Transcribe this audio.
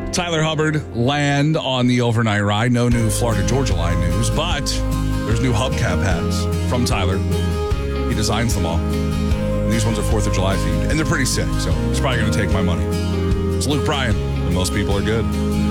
Tyler Hubbard land on the overnight ride. No new Florida-Georgia line news, but there's new hubcap hats from Tyler. He designs them all. And these ones are 4th of July themed, and they're pretty sick, so it's probably going to take my money. It's Luke Bryan, and most people are good.